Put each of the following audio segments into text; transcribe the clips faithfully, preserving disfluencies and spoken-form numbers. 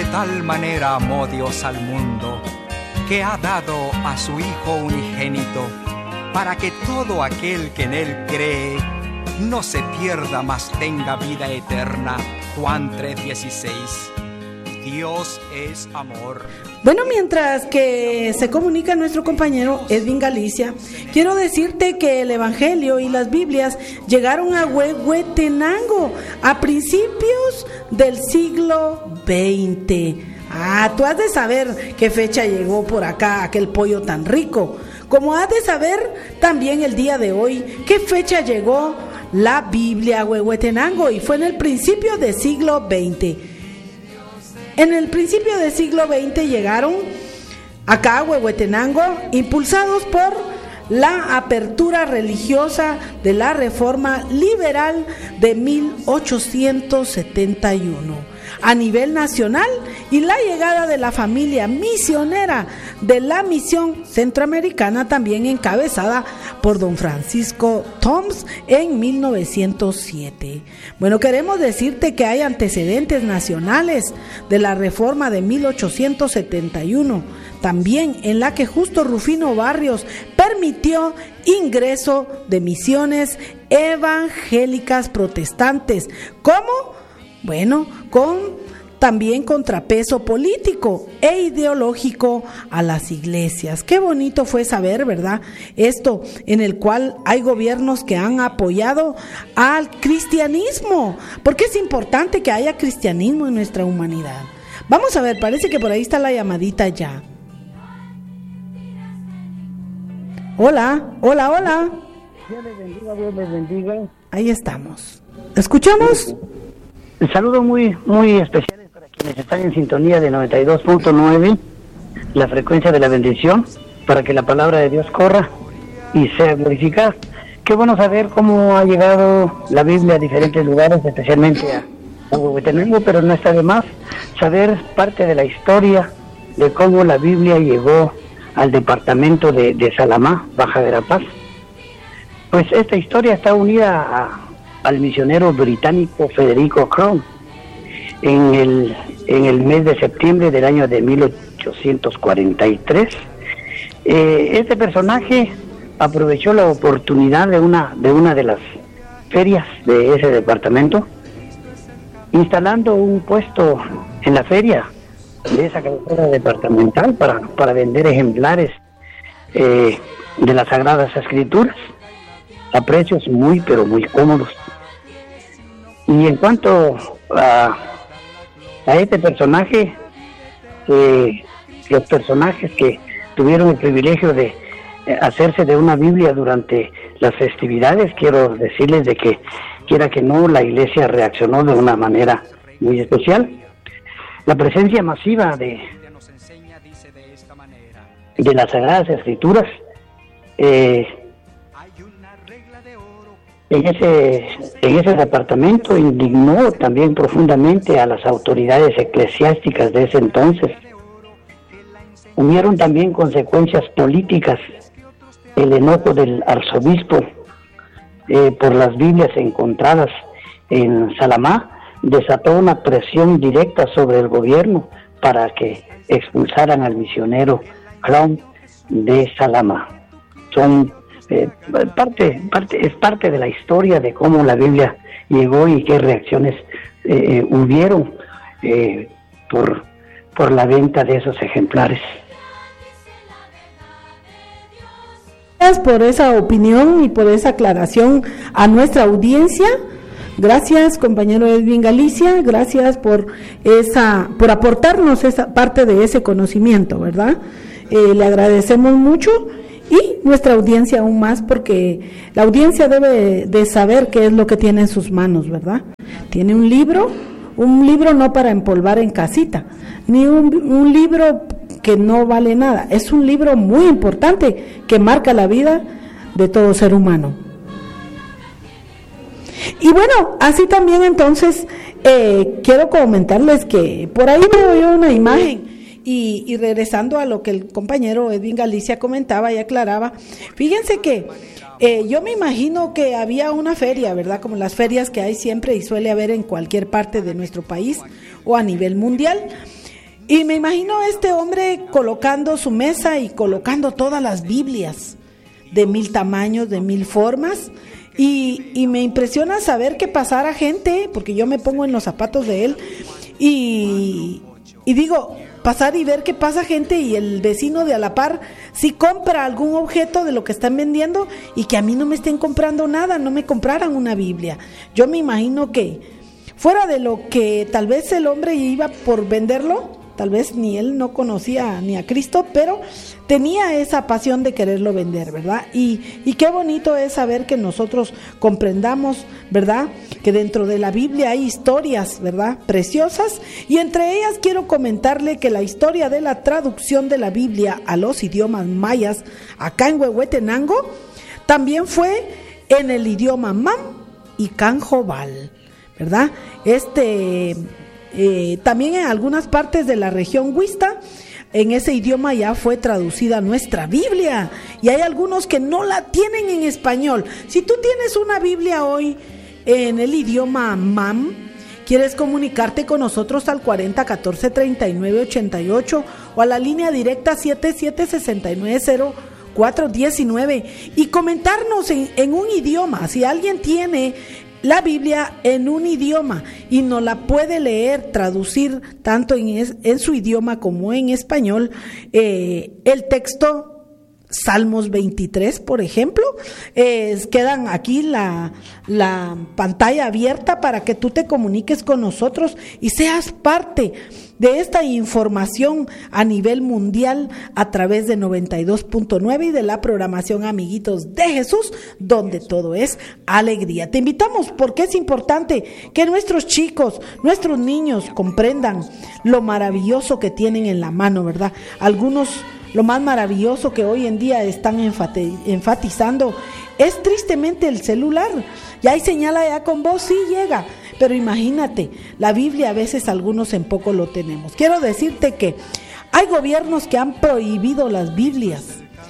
tal manera amó Dios al mundo, que ha dado a su Hijo unigénito, para que todo aquel que en Él cree no se pierda, mas tenga vida eterna. Juan tres dieciséis. Dios es amor. Bueno, mientras que se comunica nuestro compañero Edwin Galicia, quiero decirte que el Evangelio y las Biblias llegaron a Huehuetenango a principios del siglo veinte. Ah, tú has de saber qué fecha llegó por acá aquel pollo tan rico, como has de saber también el día de hoy qué fecha llegó la Biblia a Huehuetenango, y fue en el principio del siglo veinte. En el principio del siglo veinte llegaron acá a Huehuetenango, impulsados por la apertura religiosa de la Reforma Liberal de mil ochocientos setenta y uno a nivel nacional, y la llegada de la familia misionera de la misión centroamericana, también encabezada por don Francisco Toms en mil novecientos siete. Bueno, queremos decirte que hay antecedentes nacionales de la Reforma de mil ochocientos setenta y uno, también en la que Justo Rufino Barrios permitió ingreso de misiones evangélicas protestantes. ¿Cómo? Bueno, con también contrapeso político e ideológico a las iglesias. Qué bonito fue saber, ¿verdad? Esto, en el cual hay gobiernos que han apoyado al cristianismo, porque es importante que haya cristianismo en nuestra humanidad. Vamos a ver, parece que por ahí está la llamadita ya. Hola, hola, hola. Dios les bendiga, Dios les bendiga. Ahí estamos. ¿Escuchamos? Saludos muy muy especiales para quienes están en sintonía de noventa y dos punto nueve, la frecuencia de la bendición, para que la palabra de Dios corra y sea glorificada. Qué bueno saber cómo ha llegado la Biblia a diferentes lugares, especialmente a Huehuetenango, pero no está de más saber parte de la historia de cómo la Biblia llegó al departamento de, de Salamá, Baja Verapaz. Pues esta historia está unida a al misionero británico Federico Crown en el en el mes de septiembre del año de mil ochocientos cuarenta y tres. Eh, este personaje aprovechó la oportunidad de una de una de las ferias de ese departamento, instalando un puesto en la feria de esa cabecera departamental para para vender ejemplares eh, de las Sagradas Escrituras a precios muy pero muy cómodos. Y en cuanto a, a este personaje, eh, los personajes que tuvieron el privilegio de eh, hacerse de una Biblia durante las festividades, quiero decirles de que, quiera que no, la iglesia reaccionó de una manera muy especial. La presencia masiva de, de las Sagradas Escrituras eh, En ese, en ese departamento indignó también profundamente a las autoridades eclesiásticas de ese entonces. Hubieron también consecuencias políticas. El enojo del arzobispo eh, por las Biblias encontradas en Salamá desató una presión directa sobre el gobierno para que expulsaran al misionero Crown de Salamá. Son Eh, parte, parte, es parte de la historia de cómo la Biblia llegó y qué reacciones eh, hubieron eh, por, por la venta de esos ejemplares. Gracias por esa opinión y por esa aclaración a nuestra audiencia. Gracias, compañero Edwin Galicia, gracias por esa, por aportarnos esa parte de ese conocimiento, ¿verdad? Eh, le agradecemos mucho. Y nuestra audiencia aún más, porque la audiencia debe de saber qué es lo que tiene en sus manos, ¿verdad? Tiene un libro, un libro no para empolvar en casita, ni un, un libro que no vale nada, es un libro muy importante que marca la vida de todo ser humano. Y bueno, así también entonces eh, quiero comentarles que por ahí veo yo una imagen. Y, y regresando a lo que el compañero Edwin Galicia comentaba y aclaraba, fíjense que eh, yo me imagino que había una feria, ¿verdad? Como las ferias que hay siempre y suele haber en cualquier parte de nuestro país o a nivel mundial. Y me imagino a este hombre colocando su mesa y colocando todas las Biblias de mil tamaños, de mil formas. Y, y me impresiona saber que pasara gente, porque yo me pongo en los zapatos de él, y, y digo, pasar y ver que pasa gente y el vecino de a la par sí compra algún objeto de lo que están vendiendo y que a mí no me estén comprando nada, no me compraran una Biblia. Yo me imagino que fuera de lo que tal vez el hombre iba por venderlo, tal vez ni él no conocía ni a Cristo, pero tenía esa pasión de quererlo vender, ¿verdad? Y, y qué bonito es saber que nosotros comprendamos, ¿verdad?, que dentro de la Biblia hay historias, ¿verdad?, preciosas, y entre ellas quiero comentarle que la historia de la traducción de la Biblia a los idiomas mayas, acá en Huehuetenango, también fue en el idioma mam y canjobal, ¿verdad? Este... Eh, también en algunas partes de la región Huista, en ese idioma ya fue traducida nuestra Biblia, y hay algunos que no la tienen en español. Si tú tienes una Biblia hoy en el idioma mam, quieres comunicarte con nosotros al cuarenta catorce treinta y nueve ochenta y ocho o a la línea directa siete siete seis nueve cero cuatro uno nueve y comentarnos en, en un idioma. Si alguien tiene la Biblia en un idioma y no la puede leer, traducir tanto en, es, en su idioma como en español, eh, el texto Salmos veintitrés, por ejemplo, eh, quedan aquí la, la pantalla abierta para que tú te comuniques con nosotros y seas parte de esta información a nivel mundial a través de noventa y dos punto nueve y de la programación Amiguitos de Jesús, donde todo es alegría. Te invitamos porque es importante que nuestros chicos, nuestros niños comprendan lo maravilloso que tienen en la mano, ¿verdad? Algunos, lo más maravilloso que hoy en día están enfatizando es tristemente el celular. Ya hay señal allá con voz, sí llega, pero imagínate, la Biblia a veces algunos en poco lo tenemos. Quiero decirte que hay gobiernos que han prohibido las Biblias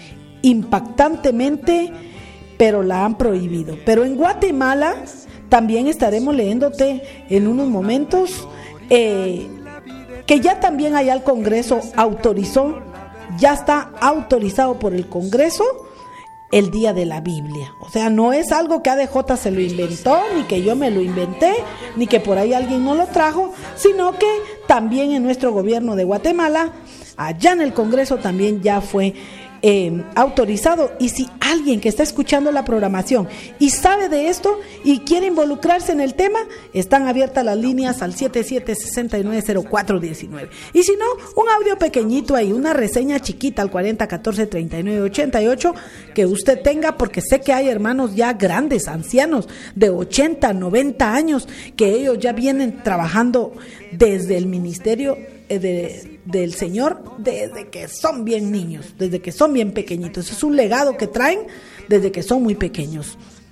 impactantemente, pero la han prohibido. Pero en Guatemala también estaremos leyéndote en unos momentos eh, que ya también allá el Congreso autorizó, ya está autorizado por el Congreso el Día de la Biblia. O sea, no es algo que A D J se lo inventó, ni que yo me lo inventé, ni que por ahí alguien no lo trajo, sino que también en nuestro gobierno de Guatemala, allá en el Congreso también ya fue eh, autorizado. Y si alguien que está escuchando la programación y sabe de esto y quiere involucrarse en el tema, están abiertas las líneas al siete siete seis nueve cero cuatro uno nueve. Y si no, un audio pequeñito ahí, una reseña chiquita al cuarenta catorce treinta y nueve ochenta y ocho que usted tenga, porque sé que hay hermanos ya grandes, ancianos de ochenta, noventa años, que ellos ya vienen trabajando desde el ministerio de, del Señor desde que son bien niños, desde que son bien pequeñitos. Es un legado que traen desde que son muy pequeños.